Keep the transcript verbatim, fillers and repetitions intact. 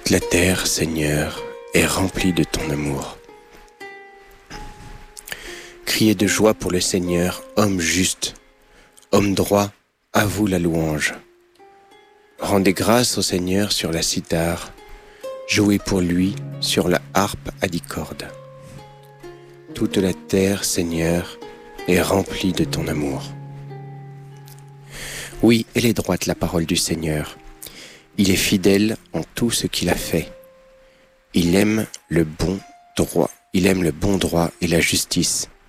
Toute la terre, Seigneur, est remplie de ton amour. Criez de joie pour le Seigneur, homme juste, homme droit, à vous la louange. Rendez grâce au Seigneur sur la cithare, jouez pour lui sur la harpe à dix cordes. Toute la terre, Seigneur, est remplie de ton amour. Oui, elle est droite la parole du Seigneur. Il est fidèle en tout ce qu'il a fait. Il aime le bon droit, il aime le bon droit et la justice.